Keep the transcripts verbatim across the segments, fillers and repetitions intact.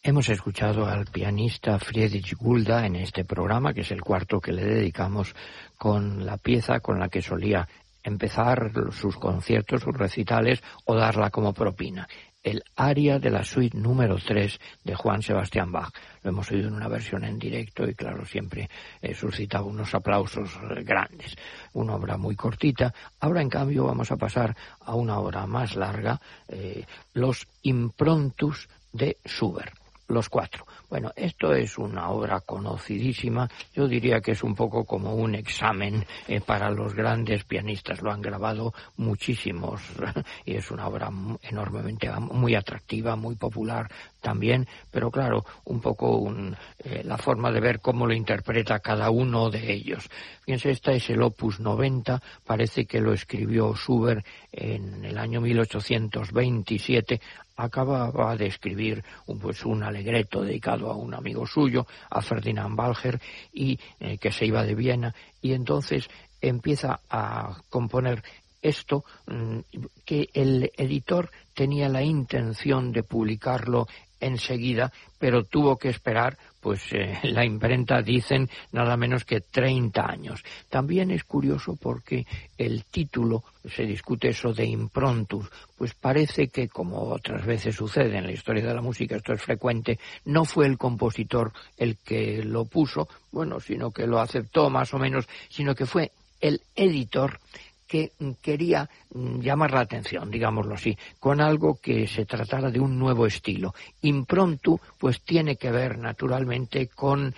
Hemos escuchado al pianista Friedrich Gulda en este programa, que es el cuarto que le dedicamos, con la pieza con la que solía empezar sus conciertos, sus recitales, o darla como propina. El aria de la suite número tres de Juan Sebastián Bach. Lo hemos oído en una versión en directo y claro, siempre eh, suscitaba unos aplausos eh, grandes. Una obra muy cortita. Ahora, en cambio, vamos a pasar a una obra más larga, eh, los Improntus de Schubert. Los cuatro. Bueno, esto es una obra conocidísima. Yo diría que es un poco como un examen eh, para los grandes pianistas. Lo han grabado muchísimos y es una obra enormemente, muy atractiva, muy popular también, pero claro, un poco un, eh, la forma de ver cómo lo interpreta cada uno de ellos. Fíjense, esta es el Opus noventa, parece que lo escribió Schubert en el año mil ochocientos veintisiete. Acababa de escribir un, pues, un alegreto dedicado a un amigo suyo, a Ferdinand Walcher, y eh, que se iba de Viena, y entonces empieza a componer esto mmm, que el editor tenía la intención de publicarlo enseguida, pero tuvo que esperar, pues eh, la imprenta dicen nada menos que treinta años. También es curioso porque el título, se discute eso de improntus, pues parece que, como otras veces sucede en la historia de la música, esto es frecuente, no fue el compositor el que lo puso, bueno, sino que lo aceptó más o menos, sino que fue el editor que quería llamar la atención, digámoslo así, con algo que se tratara de un nuevo estilo. Improntu, pues tiene que ver naturalmente con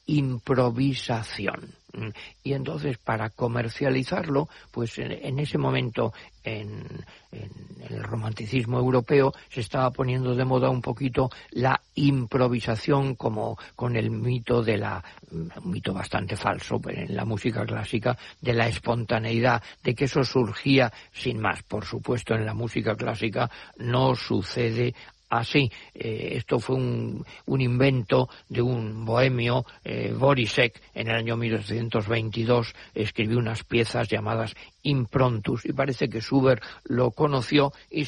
improvisación. Y entonces, para comercializarlo, pues en, en ese momento, en, en el romanticismo europeo, se estaba poniendo de moda un poquito la improvisación, como con el mito de la, un mito bastante falso en la música clásica, de la espontaneidad, de que eso surgía sin más. Por supuesto, en la música clásica no sucede así. Eh, esto fue un, un invento de un bohemio, eh, Borisek, en el año mil ochocientos veintidós, escribió unas piezas llamadas Improntus, y parece que Schubert lo conoció y